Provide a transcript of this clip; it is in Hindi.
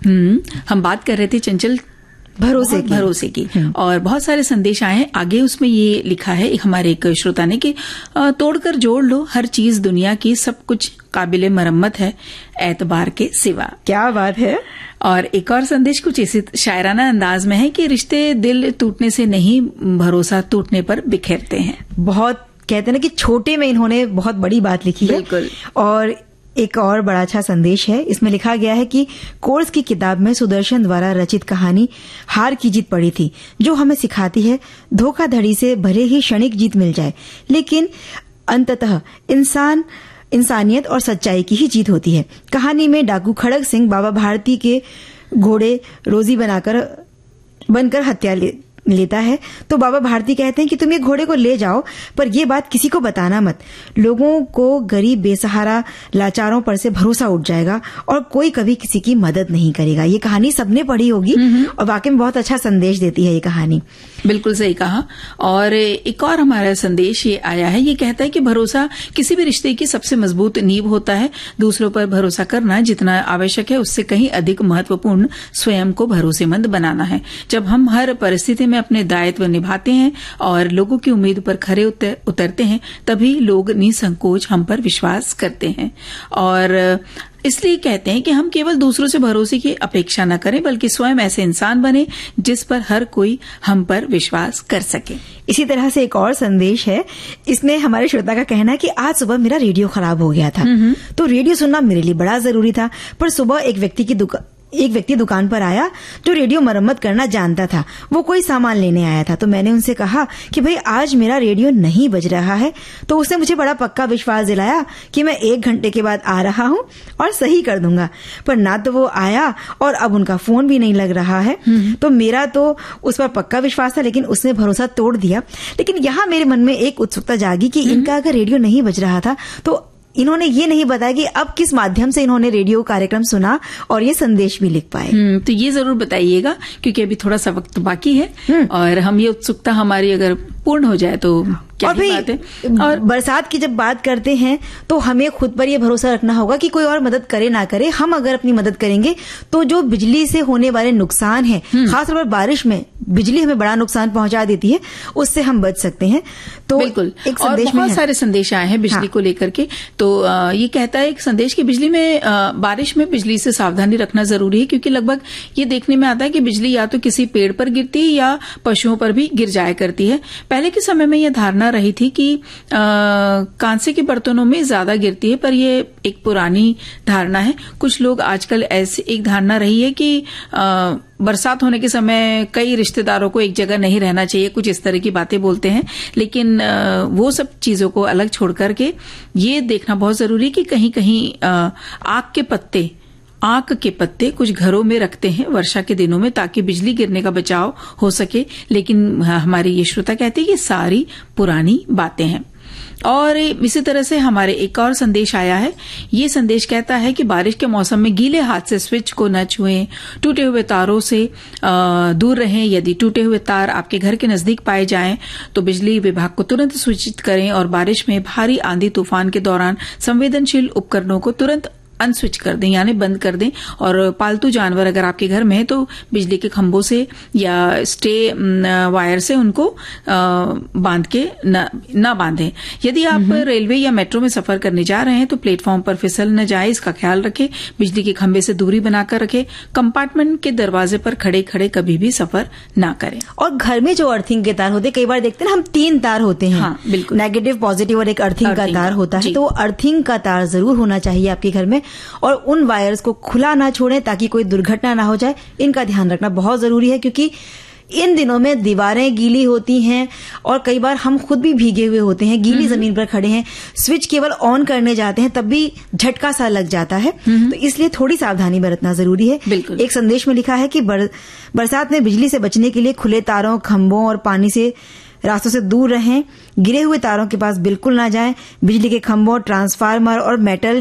हम बात कर रहे थे चंचल भरोसे की और बहुत सारे संदेश आए हैं। आगे उसमें ये लिखा है हमारे एक श्रोता ने कि तोड़कर जोड़ लो, हर चीज दुनिया की सब कुछ काबिले मरम्मत है एतबार के सिवा। क्या बात है। और एक और संदेश कुछ इसी शायराना अंदाज में है कि रिश्ते दिल टूटने से नहीं, भरोसा टूटने पर बिखेरते हैं। बहुत कहते हैं ना कि छोटे में इन्होंने बहुत बड़ी बात लिखी है। बिल्कुल। और एक और बड़ा अच्छा संदेश है, इसमें लिखा गया है कि कोर्स की किताब में सुदर्शन द्वारा रचित कहानी हार की जीत पड़ी थी, जो हमें सिखाती है धोखाधड़ी से भले ही क्षणिक जीत मिल जाए, लेकिन अंततः इंसानियत और सच्चाई की ही जीत होती है। कहानी में डाकू खड़ग सिंह बाबा भारती के घोड़े रोजी बनकर हत्या लेता है, तो बाबा भारती कहते हैं कि तुम ये घोड़े को ले जाओ, पर ये बात किसी को बताना मत। लोगों को गरीब बेसहारा लाचारों पर से भरोसा उठ जाएगा और कोई कभी किसी की मदद नहीं करेगा। ये कहानी सबने पढ़ी होगी और वाकई में बहुत अच्छा संदेश देती है ये कहानी। बिल्कुल सही कहा। और एक और हमारा संदेश ये आया है, ये कहता है कि भरोसा किसी भी रिश्ते की सबसे मजबूत नींव होता है। दूसरों पर भरोसा करना जितना आवश्यक है उससे कहीं अधिक महत्वपूर्ण स्वयं को भरोसेमंद बनाना है। जब हम हर परिस्थिति में अपने दायित्व निभाते हैं और लोगों की उम्मीद पर खरे उतरते हैं, तभी लोग निसंकोच हम पर विश्वास करते हैं। और इसलिए कहते हैं कि हम केवल दूसरों से भरोसे की अपेक्षा न करें, बल्कि स्वयं ऐसे इंसान बने जिस पर हर कोई हम पर विश्वास कर सके। इसी तरह से एक और संदेश है, इसमें हमारे श्रोता का कहना है कि आज सुबह मेरा रेडियो खराब हो गया था, तो रेडियो सुनना मेरे लिए बड़ा जरूरी था, पर सुबह एक व्यक्ति दुकान पर आया जो रेडियो मरम्मत करना जानता था। वो कोई सामान लेने आया था, तो मैंने उनसे कहा कि भाई आज मेरा रेडियो नहीं बज रहा है, तो उसने मुझे बड़ा पक्का विश्वास दिलाया कि मैं 1 घंटे के बाद आ रहा हूँ और सही कर दूंगा। पर ना तो वो आया और अब उनका फोन भी नहीं लग रहा है। तो मेरा तो उस पर पक्का विश्वास था, लेकिन उसने भरोसा तोड़ दिया। लेकिन यहाँ मेरे मन में एक उत्सुकता जागी कि इनका अगर रेडियो नहीं बज रहा था तो इन्होंने ये नहीं बताया कि अब किस माध्यम से इन्होंने रेडियो कार्यक्रम सुना और ये संदेश भी लिख पाए। तो ये जरूर बताइएगा, क्योंकि अभी थोड़ा सा वक्त बाकी है और हम ये उत्सुकता हमारी अगर पूर्ण हो जाए तो क्या बात है। और बरसात की जब बात करते हैं तो हमें खुद पर यह भरोसा रखना होगा कि कोई और मदद करे ना करे, हम अगर अपनी मदद करेंगे तो जो बिजली से होने वाले नुकसान है, खासतौर पर बारिश में बिजली हमें बड़ा नुकसान पहुंचा देती है, उससे हम बच सकते हैं। तो बिल्कुल एक संदेश और बहुत सारे संदेश आए हैं बिजली को लेकर के। तो ये कहता है एक संदेश कि बिजली में बारिश में बिजली से सावधानी रखना जरूरी है, क्योंकि लगभग ये देखने में आता है कि बिजली या तो किसी पेड़ पर गिरती है या पशुओं पर भी गिर जाया करती है। पहले के समय में यह धारणा रही थी कि कांसे के बर्तनों में ज्यादा गिरती है, पर यह एक पुरानी धारणा है। कुछ लोग आजकल ऐसी एक धारणा रही है कि बरसात होने के समय कई रिश्तेदारों को एक जगह नहीं रहना चाहिए, कुछ इस तरह की बातें बोलते हैं। लेकिन वो सब चीजों को अलग छोड़ करके ये देखना बहुत जरूरी है कि कहीं कहीं आक के पत्ते कुछ घरों में रखते हैं वर्षा के दिनों में, ताकि बिजली गिरने का बचाव हो सके। लेकिन हमारी ये श्रोता कहते हैं कि सारी पुरानी बातें हैं। और इसी तरह से हमारे एक और संदेश आया है। ये संदेश कहता है कि बारिश के मौसम में गीले हाथ से स्विच को न छुएं, टूटे हुए तारों से दूर रहें। यदि टूटे हुए तार आपके घर के नजदीक पाए जाएं तो बिजली विभाग को तुरंत सूचित करें और बारिश में भारी आंधी तूफान के दौरान संवेदनशील उपकरणों को तुरंत अनस्विच कर दें, यानी बंद कर दें। और पालतू जानवर अगर आपके घर में है तो बिजली के खंभों से या स्टे वायर से उनको बांध के न बांधें। यदि आप रेलवे या मेट्रो में सफर करने जा रहे हैं तो प्लेटफॉर्म पर फिसल न जाए, इसका ख्याल रखें। बिजली के खंभे से दूरी बनाकर रखें। कंपार्टमेंट के दरवाजे पर खड़े खड़े कभी भी सफर न करें। और घर में जो अर्थिंग के तार होते हैं, कई बार देखते हैं हम 3 तार होते हैं। हाँ, बिल्कुल। नेगेटिव, पॉजिटिव और एक अर्थिंग का तार होता है, तो अर्थिंग का तार जरूर होना चाहिए आपके घर में। और उन वायर्स को खुला ना छोड़ें ताकि कोई दुर्घटना ना हो जाए। इनका ध्यान रखना बहुत जरूरी है, क्योंकि इन दिनों में दीवारें गीली होती हैं और कई बार हम खुद भी भीगे हुए होते हैं, गीली जमीन पर खड़े हैं, स्विच केवल ऑन करने जाते हैं तब भी झटका सा लग जाता है। तो इसलिए थोड़ी सावधानी बरतना जरूरी है। एक संदेश में लिखा है कि बरसात में बिजली से बचने के लिए खुले तारों, खंभों और पानी से रास्तों से दूर रहें। गिरे हुए तारों के पास बिल्कुल ना जाएं। बिजली के खंभों, ट्रांसफार्मर और मेटल